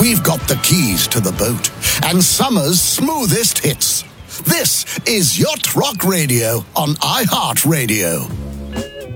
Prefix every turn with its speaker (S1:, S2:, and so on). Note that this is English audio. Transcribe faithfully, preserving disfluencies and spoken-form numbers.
S1: we've got the keys to the boat and summer's smoothest hits. This is Yacht Rock Radio on iHeartRadio.